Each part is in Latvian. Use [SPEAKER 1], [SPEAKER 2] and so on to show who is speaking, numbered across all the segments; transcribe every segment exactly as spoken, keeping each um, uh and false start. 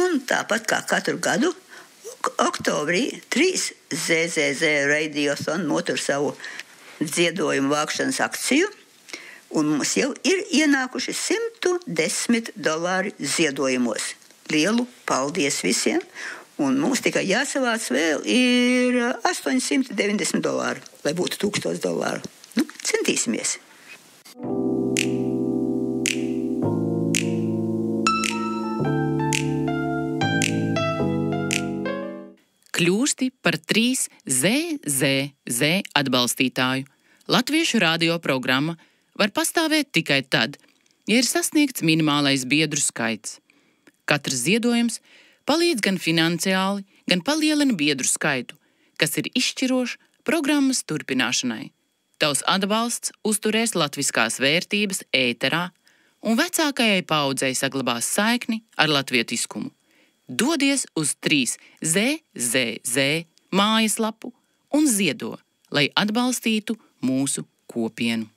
[SPEAKER 1] Un tāpat kā katru gadu, oktobrī trīs zet zet zet Radiothon notur savu ziedojumu vākšanas akciju, un mums jau ir ienākuši simt desmit dolāri ziedojumos. Lielu paldies visiem! Un mums tikai jāsavāc vēl ir astoņi simti deviņdesmit dolāri, lai būtu tūkstoš dolāru. Nu, centīsimies!
[SPEAKER 2] Kļūsti par trīs zet zet zet atbalstītāju. Latviešu radio programma var pastāvēt tikai tad, ja ir sasniegts minimālais biedru skaits. Katrs ziedojums palīdz gan finansiāli, gan palielina biedru skaitu, kas ir izšķirošs programmas turpināšanai. Tavs atbalsts uzturēs latviskās vērtības ēterā un vecākajai paaudzei saglabās saikni ar latvietiskumu. Dodies uz trīs zet zet zet mājaslapu un ziedo, lai atbalstītu mūsu kopienu.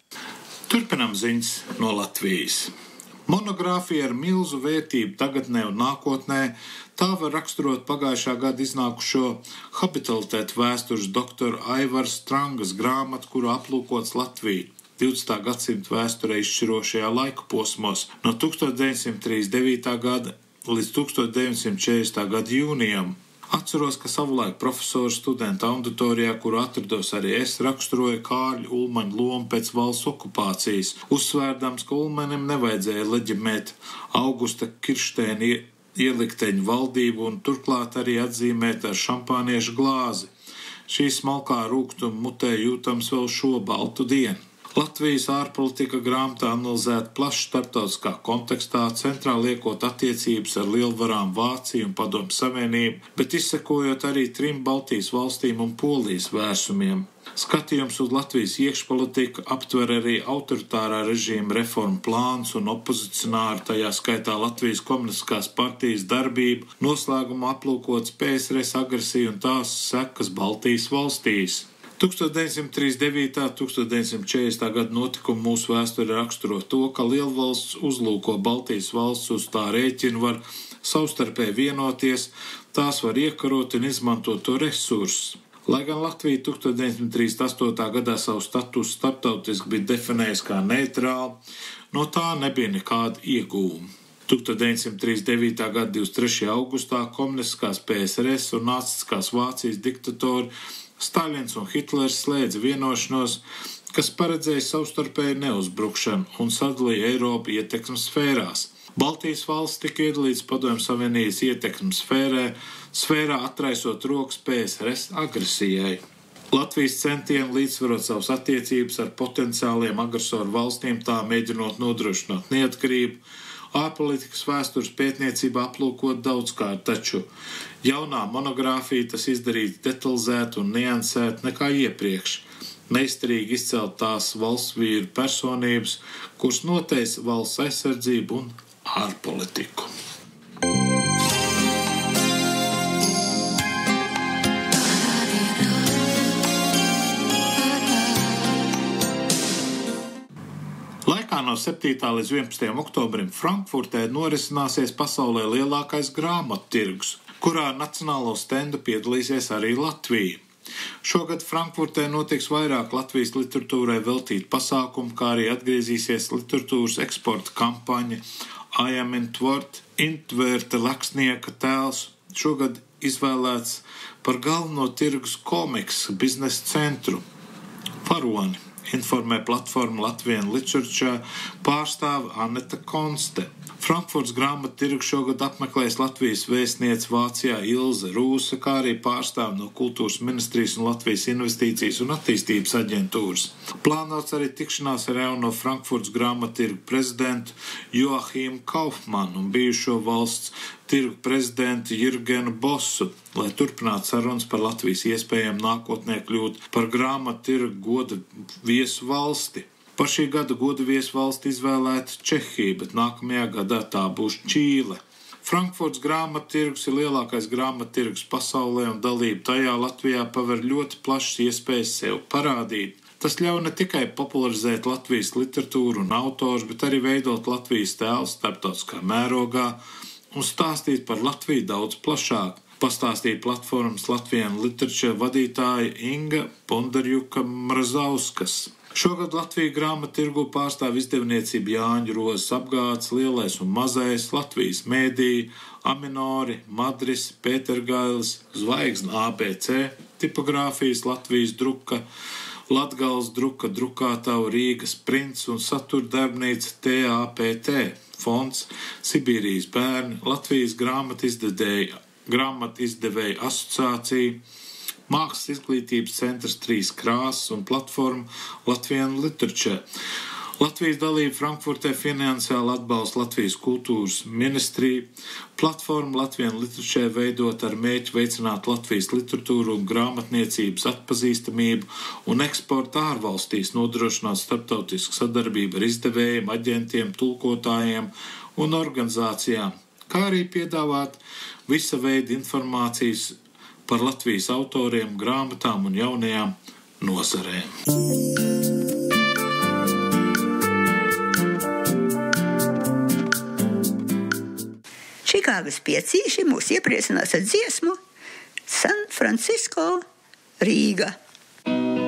[SPEAKER 3] Turpinām ziņas no Latvijas. Monogrāfija ar milzu vērtību tagadnē un nākotnē, tā var raksturot pagājušā gada iznākušo habilitātes vēstures doktora Aivara Strangas grāmatu, kuru aplūkots Latviju divdesmitā gadsimta vēsturē izšķirošajā laika posmos no tūkstoš deviņsimt trīsdesmit devītā gada līdz tūkstoš deviņsimt četrdesmitā gada jūnijam. Atceros, ka savulaik profesors studenta auditorijā, kuru atrados arī es, raksturoju Kārļa Ulmaņa lomu pēc valsts okupācijas, uzsvērdams, ka Ulmanim nevajadzēja leģimēt Augusta Kiršteina ielikteņu valdību un turklāt arī atzīmēt ar šampāniešu glāzi. Šī smalkā rūgtuma mutē jūtams vēl šo baltu dienu. Latvijas ārpolitika grāmatā analizēta plaši starptautiskā kontekstā, centrā liekot attiecības ar lielvarām Vāciju un Padomju Savienību, bet izsekojot arī trim Baltijas valstīm un Polijas vērsumiem. Skatījums uz Latvijas iekšpolitiku aptver arī autoritārā režīma reformu plāns un opozicionāru, tajā skaitā Latvijas komunistiskās partijas darbību, noslēgumā aplūkots P S R S agresiju un tās sekas Baltijas valstīs. tūkstoš deviņsimt trīsdesmit devītā un tūkstoš deviņsimt četrdesmitā gada notikumi mūsu vēsturē raksturo to, ka lielvalsts uzlūko Baltijas valsts uz tā rēķinu var savstarpēji vienoties, tās var iekarot un izmantot to resursus. Lai gan Latvija tūkstoš deviņsimt trīsdesmit astotajā gadā savu statusu starptautiski bija definējusi kā neitrālu, no tā nebija nekāda iegūma. tūkstoš deviņsimt trīsdesmit devītā gada divdesmit trešajā augustā komunistiskās P S R S un nacistiskās Vācijas diktatori Staļins un Hitlers slēdza vienošanos, kas paredzēja savstarpēju neuzbrukšanu un sadalīja Eiropu ietekmes sfērās. Baltijas valsts tika iedalīts Padomju Savienības ietekmes sfērē, sfērā atraisot rokas P S R S agresijai. Latvijas centieni līdzsvarot savas attiecības ar potenciāliem agresoru valstīm, tā mēģinot nodrošināt neatkarību, ārpolitikas vēstures pētniecībā aplūkot daudzkārt, taču jaunā monogrāfija tas izdarīt detalizēt un niansēt nekā iepriekš, neizturīgi izcelt tās valsts vīru personības, kuras noteica valsts aizsardzību un ārpolitiku. No septītā līdz vienpadsmitajam oktobrim Frankfurtē norisināsies pasaulē lielākais grāmatu tirgus, kurā ar nacionālo stendu piedalīsies arī Latvija. Šogad Frankfurtē notiks vairāk Latvijas literatūrai veltīt pasākumu, kā arī atgriezīsies literatūras eksporta kampaņa I am Intvert, Intverta Laksnieka tēls, šogad izvēlēts par galveno tirgus komiks biznesa centru. Faroni. Informē platforma Latvian Literature pārstāve Aneta Konste. Frankfurts grāmatu tirgu šogad apmeklēs Latvijas vēstniece Vācijā Ilze Rūsa, kā arī pārstāve no Kultūras ministrijas un Latvijas investīcijas un attīstības aģentūras. Plānots arī tikšanās ar jauno Frankfurts grāmatu tirgu prezidentu Joachimu Kaufmanu un bijušo valsts tirgu prezidentu Jurgenu Bosu, lai turpinātu sarunas par Latvijas iespējām nākotnē kļūt par grāmatu tirgu goda viesu valsti. Par šī gada goda viesu valsti izvēlēta Čehija, bet nākamajā gadā tā būs Čīle. Frankfurts grāmatu tirgus ir lielākais grāmatu tirgus pasaulē un dalība tajā Latvijā paver ļoti plašas iespējas sev parādīt. Tas ļauj ne tikai popularizēt Latvijas literatūru un autors, bet arī veidot Latvijas tēlu starptautiskā mērogā un stāstīt par Latviju daudz plašāk, pastāstīja platformas Latvian Literature vadītāja Inga Pondarjuka Mrazauskas. Šogad Latviju grāmattirgu pārstāv izdevniecība Jāņu Rozes apgāds, Lielais un Mazais, Latvijas mēdīji, Aminori, Madris, Pētergailis, Zvaigzne A B C, tipogrāfijas Latvijas druka, Latgales druka, drukātavu Rīgas Prints un satura darbnīca T A P T, fonds Sibīrijas bērni, Latvijas grāmatizdevēja, grāmatizdevēja asociācija, Mākslas izglītības centrs Trīs krāsas un platforma Latvian Literature. Latvijas dalība Frankfurtē finansiāli atbalsta Latvijas kultūras ministrija. Platforma Latvian Literature veidot ar mērķi veicināt Latvijas literatūru un grāmatniecības atpazīstamību un eksportu ārvalstīs, nodrošināt starptautisku sadarbību ar izdevējiem, aģentiem, tulkotājiem un organizācijām, kā arī piedāvāt visa veida informācijas par Latvijas autoriem, grāmatām un jaunajām nozarēm.
[SPEAKER 1] Čikāgas piecīši mūs iepriecinās ar dziesmu San Francisco, Rīga.